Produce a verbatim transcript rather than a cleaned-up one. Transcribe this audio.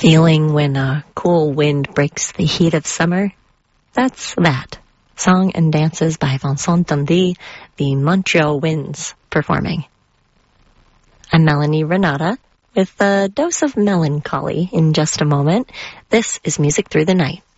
Feeling when a cool wind breaks the heat of summer? That's that. Song and dances by Vincent Dundee, the Montreal Winds, performing. I'm Melanie Renata with a dose of melancholy in just a moment. This is Music Through the Night.